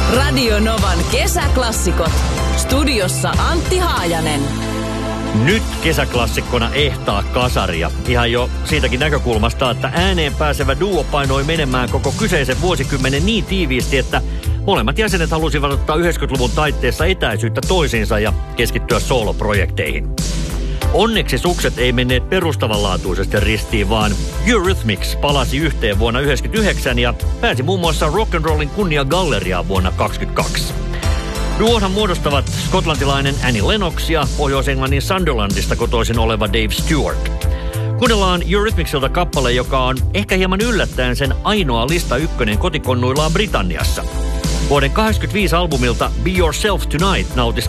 Radio Novan kesäklassikot. Studiossa Antti Haajanen. Nyt kesäklassikkona ehtaa kasaria. Ihan jo siitäkin näkökulmasta, että ääneen pääsevä duo painoi menemään koko kyseisen vuosikymmenen niin tiiviisti, että molemmat jäsenet halusivat ottaa 90-luvun taitteessa etäisyyttä toisiinsa ja keskittyä sooloprojekteihin. Onneksi sukset ei menneet perustavanlaatuisesti ristiin, vaan Eurythmics palasi yhteen vuonna 1999 ja pääsi muun muassa rock'n'rollin kunniagalleriaan vuonna 2022. Duohan muodostavat skotlantilainen Annie Lennox ja Pohjois-Englannin Sunderlandista kotoisin oleva Dave Stewart. Kuunnellaan Eurythmicsilta kappale, joka on ehkä hieman yllättäen sen ainoa lista ykkönen kotikonnuillaan Britanniassa. Vuoden 1985 albumilta Be Yourself Tonight nautis